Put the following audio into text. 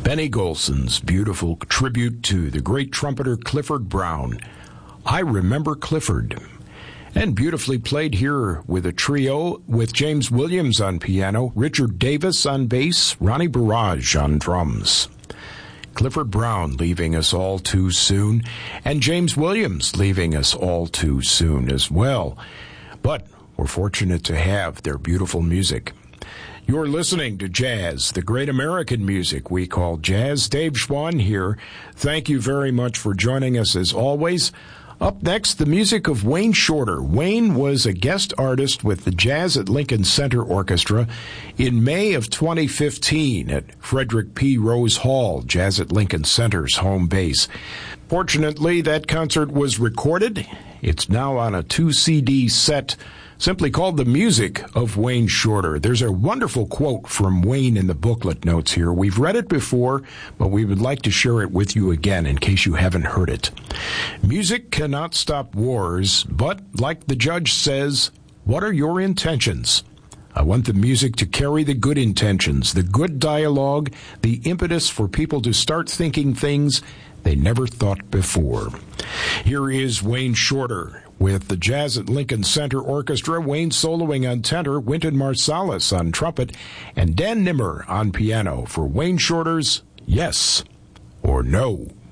Benny Golson's beautiful tribute to the great trumpeter Clifford Brown. I Remember Clifford. And beautifully played here with a trio with James Williams on piano, Richard Davis on bass, Ronnie Barrage on drums. Clifford Brown leaving us all too soon, and James Williams leaving us all too soon as well. But we're fortunate to have their beautiful music. You're listening to Jazz, the great American music we call jazz. Dave Schwann here. Thank you very much for joining us as always. Up next, the music of Wayne Shorter. Wayne was a guest artist with the Jazz at Lincoln Center Orchestra in May of 2015 at Frederick P. Rose Hall, Jazz at Lincoln Center's home base. Fortunately, that concert was recorded. It's now on a 2-CD set simply called The Music of Wayne Shorter. There's a wonderful quote from Wayne in the booklet notes here. We've read it before, but we would like to share it with you again in case you haven't heard it. Music cannot stop wars, but like the judge says, what are your intentions? I want the music to carry the good intentions, the good dialogue, the impetus for people to start thinking things they never thought before. Here is Wayne Shorter with the Jazz at Lincoln Center Orchestra, Wayne soloing on tenor, Wynton Marsalis on trumpet, and Dan Nimmer on piano for Wayne Shorter's Yes or No.